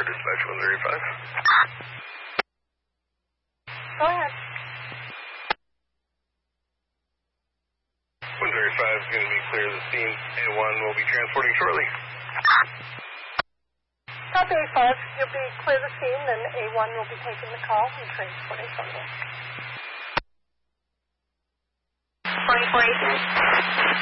dispatch 135. Go ahead. 135 is going to be clear of the scene. A1 will be transporting shortly. Copy A5. You'll be clear the scene, then A1 will be taking the call and transporting shortly. 2483.